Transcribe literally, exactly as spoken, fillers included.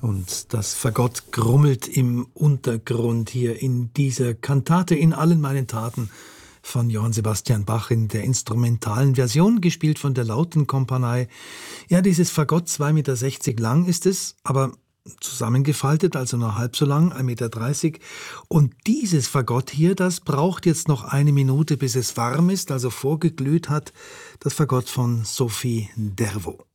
Und das Fagott grummelt im Untergrund hier in dieser Kantate in allen meinen Taten von Johann Sebastian Bach in der instrumentalen Version, gespielt von der Lautenkompanie. Ja, dieses Fagott, zwei Meter sechzig lang ist es, aber zusammengefaltet, also nur halb so lang, ein Meter dreißig. Und dieses Fagott hier, das braucht jetzt noch eine Minute, bis es warm ist, also vorgeglüht hat. Das Fagott von Sophie Dervo.